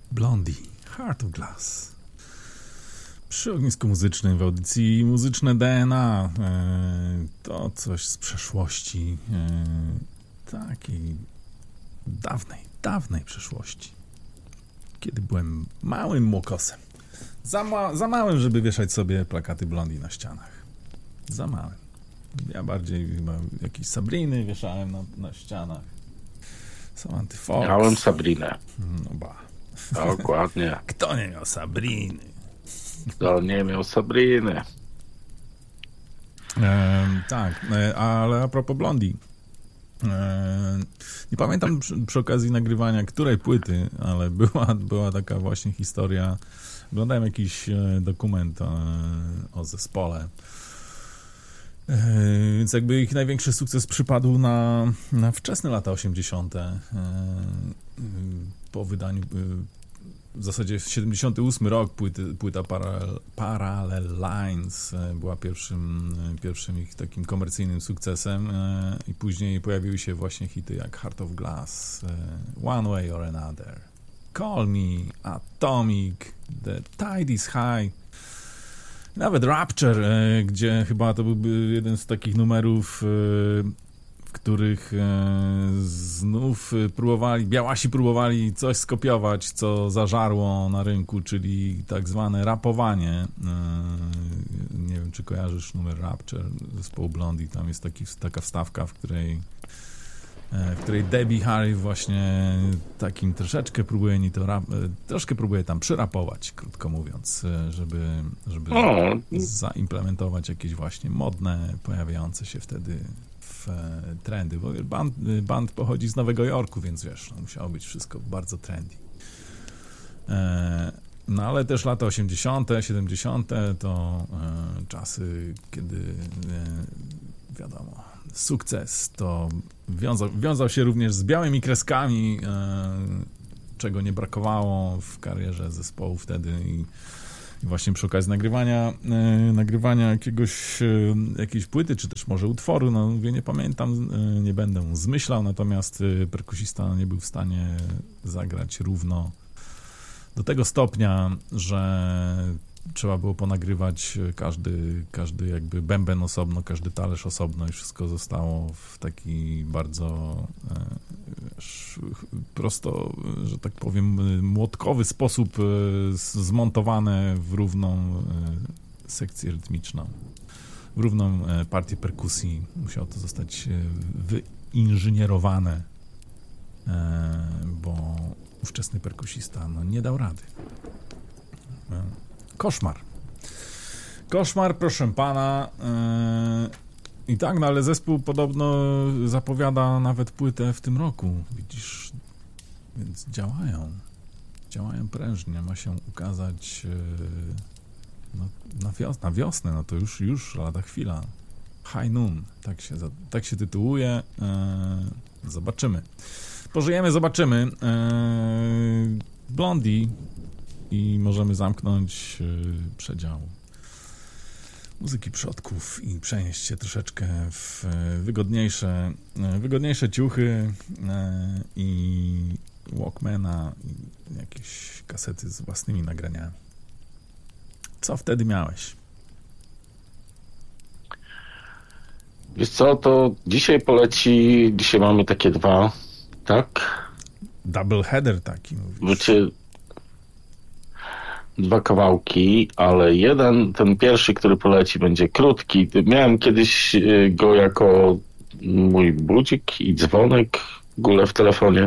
Blondie, Heart of Glass. Przy ognisku muzycznym w audycji Muzyczne DNA. To coś z przeszłości. Takiej dawnej przeszłości. Kiedy byłem małym młokosem. Za małym, żeby wieszać sobie plakaty Blondie na ścianach. Za małym. Ja bardziej chyba jakieś Sabriny wieszałem na ścianach. Samantha Fox. Miałem Sabrinę. No ba. Dokładnie. Kto nie miał Sabriny? Kto nie miał Sabriny? Tak, ale a propos Blondie. Nie pamiętam przy okazji nagrywania której płyty, ale była taka właśnie historia. Oglądałem jakiś dokument o zespole. Więc jakby ich największy sukces przypadł na wczesne lata 80. Po wydaniu, w zasadzie 78 rok płyta Parallel Lines była pierwszym ich takim komercyjnym sukcesem i później pojawiły się właśnie hity jak Heart of Glass, One Way or Another, Call Me, Atomic, The Tide is High. Nawet Rapture, gdzie chyba to byłby jeden z takich numerów, w których znów białasi próbowali coś skopiować, co zażarło na rynku, czyli tak zwane rapowanie. Nie wiem, czy kojarzysz numer Rapture zespołu Blondie. Tam jest taka wstawka, w której Debbie Harry właśnie takim troszeczkę próbuje tam przyrapować, krótko mówiąc, żeby zaimplementować jakieś właśnie modne, pojawiające się wtedy trendy, bo band pochodzi z Nowego Jorku, więc wiesz, musiało być wszystko bardzo trendy. No ale też lata 80., 70. to czasy, kiedy wiadomo, sukces to wiązał się również z białymi kreskami, czego nie brakowało w karierze zespołu wtedy i właśnie przy okazji nagrywania jakiejś płyty, czy też może utworu, no mówię, nie pamiętam, nie będę zmyślał, natomiast perkusista nie był w stanie zagrać równo do tego stopnia, że trzeba było ponagrywać każdy jakby bęben osobno, każdy talerz osobno i wszystko zostało w taki bardzo prosto, że tak powiem, młotkowy sposób zmontowane w równą sekcję rytmiczną, w równą partię perkusji. Musiało to zostać wyinżynierowane, bo ówczesny perkusista nie dał rady. Koszmar, proszę pana. I tak, no ale zespół podobno zapowiada nawet płytę w tym roku. Widzisz, więc działają prężnie. Ma się ukazać na wiosnę, no to już lada chwila. High Noon, tak się tytułuje. Zobaczymy. Pożyjemy, zobaczymy. Blondie i możemy zamknąć przedział muzyki przodków i przenieść się troszeczkę w wygodniejsze ciuchy i Walkmana i jakieś kasety z własnymi nagraniami. Co wtedy miałeś? Wiesz co, to dzisiaj mamy takie dwa, tak? Double header taki mówisz. Znaczy, dwa kawałki, ale ten pierwszy, który poleci, będzie krótki. Miałem kiedyś go jako mój budzik i dzwonek w ogóle w telefonie.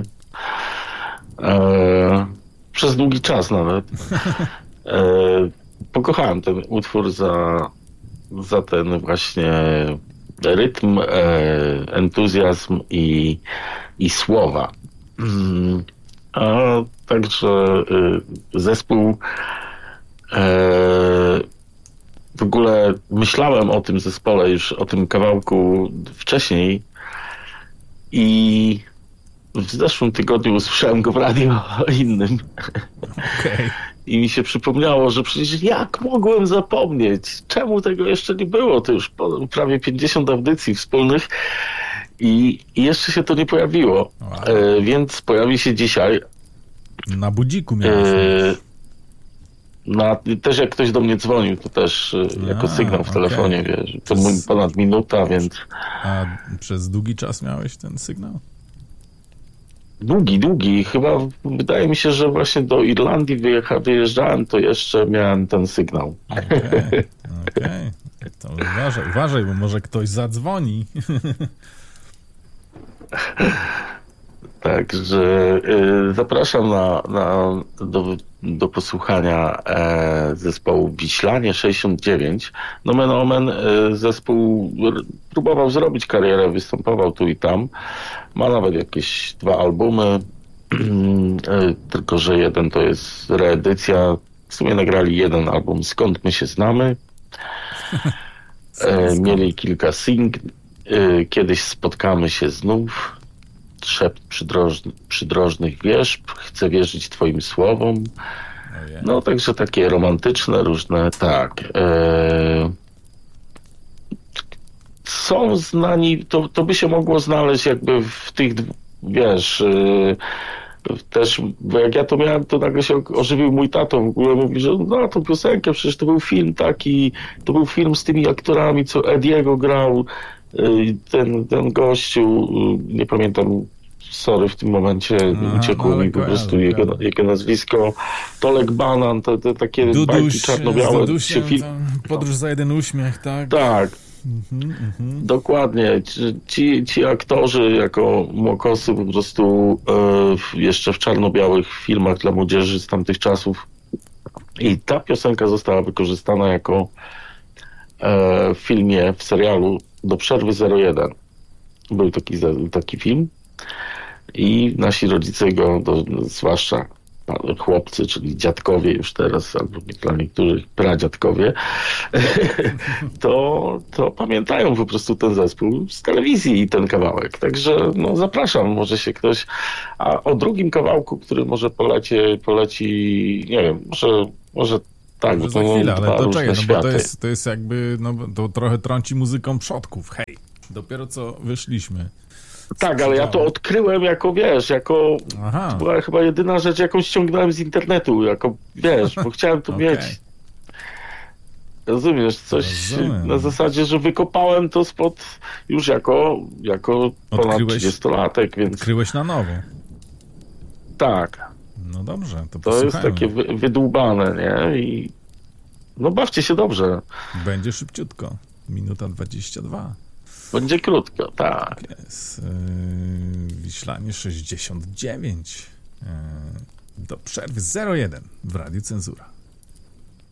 Przez długi czas nawet. Pokochałem ten utwór za ten właśnie rytm, entuzjazm i słowa. Także zespół w ogóle myślałem o tym zespole już, o tym kawałku wcześniej i w zeszłym tygodniu usłyszałem go w radiu o innym. Okay. I mi się przypomniało, że przecież jak mogłem zapomnieć? Czemu tego jeszcze nie było? To już prawie 50 audycji wspólnych i jeszcze się to nie pojawiło. Wow. Więc pojawi się dzisiaj. Na budziku miałeś. Też jak ktoś do mnie dzwonił, to też jako sygnał w telefonie, wiesz. To ponad minuta, więc... A przez długi czas miałeś ten sygnał? Długi. Chyba wydaje mi się, że właśnie do Irlandii wyjeżdżałem, to jeszcze miałem ten sygnał. Okej. To uważaj, bo może ktoś zadzwoni. Także zapraszam do posłuchania zespołu Wiślanie 69. Nomen omen zespół próbował zrobić karierę, występował tu i tam. Ma nawet jakieś 2 albumy, tylko że jeden to jest reedycja. W sumie nagrali jeden album, Skąd my się znamy. Mieli kilka singli. Kiedyś spotkamy się znów. Szept przydrożnych wierzb, chcę wierzyć twoim słowom. No, także takie romantyczne, różne, tak. Są znani, to by się mogło znaleźć jakby w tych, wiesz, też, bo jak ja to miałem, to nagle się ożywił mój tato, w ogóle mówi, że no, tą piosenkę, przecież to był film taki, to był film z tymi aktorami, co Ediego grał, ten gościu, nie pamiętam, sorry, w tym momencie uciekło mi po prostu jego nazwisko, Tolek Banan, te takie bajki czarno-białe. Podróż za jeden uśmiech, tak? Tak. Dokładnie. Ci aktorzy jako młokosy po prostu jeszcze w czarno-białych filmach dla młodzieży z tamtych czasów i ta piosenka została wykorzystana jako w filmie, w serialu Do przerwy 01. Był taki film i nasi rodzice go, zwłaszcza chłopcy, czyli dziadkowie już teraz, albo dla niektórych pradziadkowie, to pamiętają po prostu ten zespół z telewizji i ten kawałek. Także no, zapraszam, może się ktoś... A o drugim kawałku, który może poleci, nie wiem, może tak, bo to za chwilę, ale to czekaj, no bo to jest jakby, no to trochę trąci muzyką przodków, hej, dopiero co wyszliśmy. Tak, ale ja to odkryłem jako, wiesz, to była chyba jedyna rzecz, jaką ściągnąłem z internetu, jako, wiesz, bo chciałem to mieć. Rozumiesz, coś na zasadzie, że wykopałem to już jako ponad 30-latek, więc... Odkryłeś na nowo. Tak. No dobrze, to jest takie wydłubane, nie? I no bawcie się dobrze. Będzie szybciutko. Minuta 22. Będzie krótko, tak. Jest. Wiślanie 69. Do przerwy 01 w Radiu Cenzura.